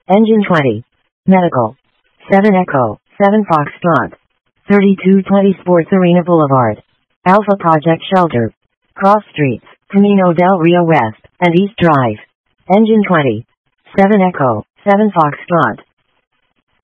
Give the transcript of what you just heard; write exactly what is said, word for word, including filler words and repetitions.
Engine twenty. Medical. seven Echo, seven Foxtrot. thirty-two twenty Sports Arena Boulevard. Alpha Project Shelter. Cross Streets, Camino del Rio West, and East Drive. Engine twenty. seven Echo, seven Foxtrot.